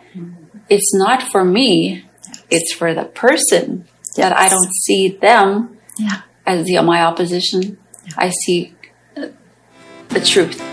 it's not for me. It's for the person that I don't see them as my opposition. I see the truth.